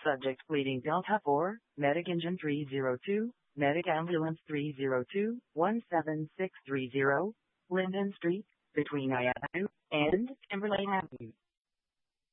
Subject pleading Delta 4, Medic Engine 302, Medic Ambulance 302, 17630, Linden Street, between I Avenue and Timberlane Avenue.